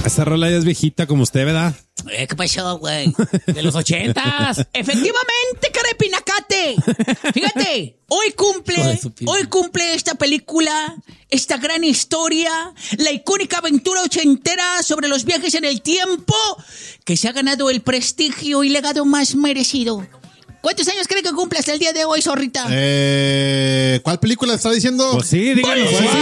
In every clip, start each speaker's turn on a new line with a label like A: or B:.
A: Esa rola ya es viejita como usted, ¿verdad?
B: ¿Qué pasó, güey?
C: De los 80s.
B: Efectivamente, cara de pinacate. Fíjate, hoy cumple esta película, esta gran historia, la icónica aventura ochentera sobre los viajes en el tiempo, que se ha ganado el prestigio y legado más merecido. ¿Cuántos años cree que cumple hasta el día de hoy, zorrita?
D: ¿Cuál película está diciendo?
A: Pues sí, díganos.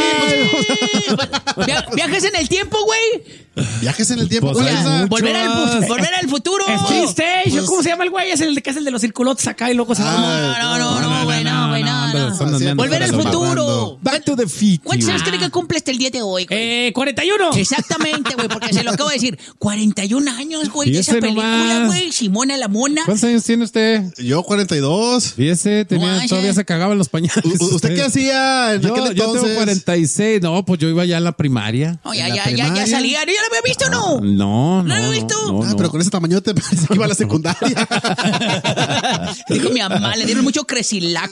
B: Viajes en el tiempo, güey.
D: Viajes en el tiempo.
A: Pues
D: ¿cuál es esa?
B: Volver al futuro.
C: Street Station,
D: Pues-
C: ¿cómo se llama el güey? Es el que hace el de los circulotes acá y luego se va.
B: No, güey, no. Volver al futuro.
A: Back to the future.
B: ¿Cuántos años cree que cumple hasta el día de hoy, güey?
C: 41.
B: Exactamente, güey, porque se lo acabo de decir. 41 años, güey, de esa
A: Fíjese
B: película,
A: nomás.
B: güey. Simona la Mona.
A: ¿Cuántos años tiene usted?
D: Yo 42.
A: Fíjese,
B: No,
A: todavía se cagaba en los pañales.
D: ¿Usted qué hacía en aquel
A: Yo
D: entonces?
A: tengo 46. No, pues yo iba ya en la primaria.
B: No,
D: ¿En la
B: ya
D: primaria?
B: salía. ¿Ya lo había visto o no?
A: No.
B: ¿No lo he visto?
D: Pero con ese tamaño te parece que iba a la secundaria.
B: Dijo mi mamá, le dieron mucho cresilac.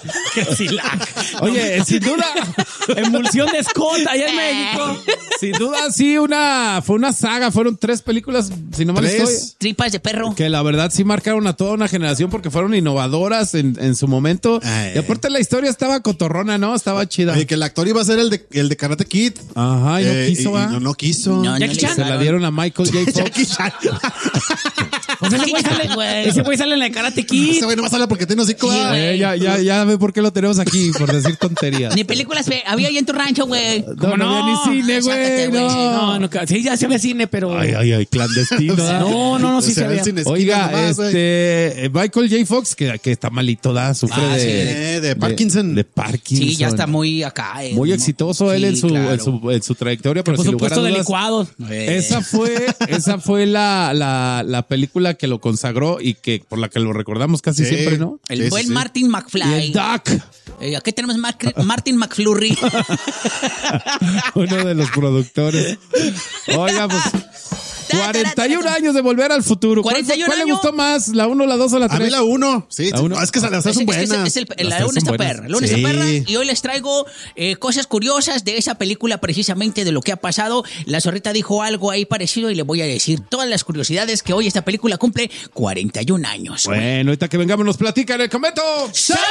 A: Oye, sin duda,
C: Emulsión de Scott allá en México.
A: sin duda, sí, fue una saga. Fueron 3 películas, si no mal
D: ¿Tres?
A: estoy.
B: Tripas de perro.
A: Que la verdad sí marcaron a toda una generación porque fueron innovadoras en su momento.
D: Ay.
A: Y aparte la historia estaba cotorrona, ¿no? Estaba chida.
D: Oye, que el actor iba a ser el de Karate Kid.
A: Ajá, y no quiso, ¿va?
D: No quiso.
B: No,
C: Jackie
B: le
C: Chan.
A: Se la dieron a Michael J. Fox.
D: Jackie Chan.
C: Pues ese güey sale en la de Karate Kid.
D: Ese güey no va a hablar porque tiene hocico.
B: Sí,
D: ¿verdad?
B: güey.
A: Ya ve por qué lo tenemos aquí, por decir tonterías.
B: Ni películas había ahí en tu rancho, güey.
A: No, no había ni cine,
B: Sácate,
A: güey.
B: güey.
A: No.
C: No, sí, ya se ve cine, pero.
A: Ay, clandestino. ¿verdad?
C: No, sí se
D: ve
C: ve.
D: el cine esquina
A: Oiga,
D: nomás, güey.
A: Michael J. Fox, que está malito, ¿da? Sufre
B: Ah,
D: de Parkinson.
A: De Parkinson.
B: Sí, ya está muy acá.
A: Muy exitoso él
B: Sí, claro.
A: en su trayectoria, pero
C: Por
A: sin lugar a
C: supuesto, de
A: dudas,
C: licuados.
A: esa fue la película que lo consagró y que por la que lo recordamos casi
D: Sí.
A: siempre, ¿no?
B: El
D: Sí,
B: buen
D: sí.
B: Martin
A: Y
B: McFly.
A: el Duck,
B: Aquí tenemos Martin McFlurry.
A: uno de los productores. Oiga, pues 41 años de Volver al Futuro. ¿Cuál
B: 41
A: le
B: años.
A: gustó más? ¿La 1, la 2 o la 3?
D: A mí la 1. Sí,
A: La uno.
D: no, es que las tres son buenas.
B: La
A: Las tres
B: luna
A: son
B: está
A: buenas.
B: perra. La luna
D: Sí.
B: está perra. Y hoy les traigo cosas curiosas de esa película, precisamente de lo que ha pasado. La zorrita dijo algo ahí parecido y le voy a decir todas las curiosidades que hoy esta película cumple 41 años.
A: Bueno, ahorita que vengamos nos platica en el comento.
B: ¡Sale!